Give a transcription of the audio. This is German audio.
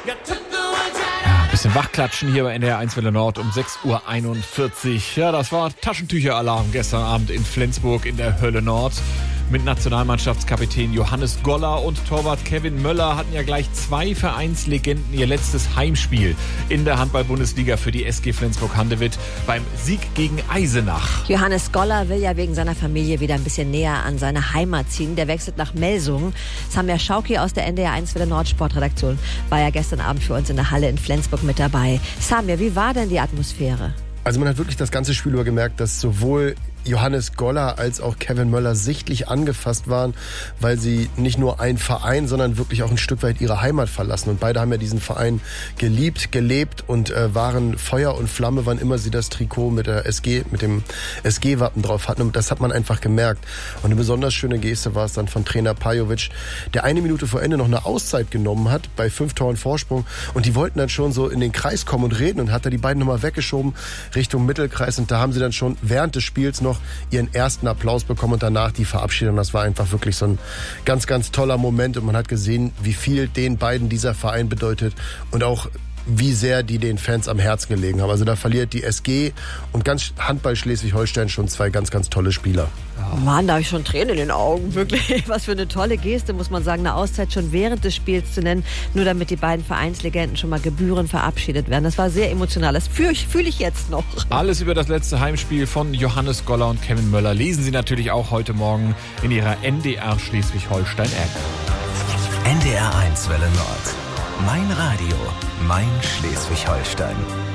Bisschen wachklatschen hier bei NDR 1 Welle Nord um 6:41 Uhr. Ja, das war Taschentücheralarm gestern Abend in Flensburg in der Hölle Nord. Mit Nationalmannschaftskapitän Johannes Goller und Torwart Kevin Möller hatten ja gleich zwei Vereinslegenden ihr letztes Heimspiel in der Handball-Bundesliga für die SG Flensburg-Handewitt beim Sieg gegen Eisenach. Johannes Goller will ja wegen seiner Familie wieder ein bisschen näher an seine Heimat ziehen. Der wechselt nach Melsungen. Samir Schauki aus der NDR 1 Welle Nord Sportredaktion war ja gestern Abend für uns in der Halle in Flensburg mit dabei. Samir, wie war denn die Atmosphäre? Also man hat wirklich das ganze Spiel über gemerkt, dass sowohl Johannes Goller als auch Kevin Möller sichtlich angefasst waren, weil sie nicht nur einen Verein, sondern wirklich auch ein Stück weit ihre Heimat verlassen. Und beide haben ja diesen Verein geliebt, gelebt und waren Feuer und Flamme, wann immer sie das Trikot mit dem SG-Wappen drauf hatten. Und das hat man einfach gemerkt. Und eine besonders schöne Geste war es dann von Trainer Pajovic, der 1 Minute vor Ende noch eine Auszeit genommen hat, bei 5 Toren Vorsprung. Und die wollten dann schon so in den Kreis kommen und reden und hat er die beiden nochmal weggeschoben Richtung Mittelkreis. Und da haben sie dann schon während des Spiels noch ihren ersten Applaus bekommen und danach die Verabschiedung. Das war einfach wirklich so ein ganz, ganz toller Moment und man hat gesehen, wie viel den beiden dieser Verein bedeutet und auch wie sehr die den Fans am Herzen gelegen haben. Also da verliert die SG und ganz Handball Schleswig-Holstein schon zwei ganz, ganz tolle Spieler. Mann, da habe ich schon Tränen in den Augen. Wirklich, was für eine tolle Geste, muss man sagen, eine Auszeit schon während des Spiels zu nennen, nur damit die beiden Vereinslegenden schon mal gebührend verabschiedet werden. Das war sehr emotional, das fühle ich jetzt noch. Alles über das letzte Heimspiel von Johannes Goller und Kevin Möller lesen Sie natürlich auch heute Morgen in Ihrer NDR Schleswig-Holstein-App. NDR 1 Welle Nord. Mein Radio, mein Schleswig-Holstein.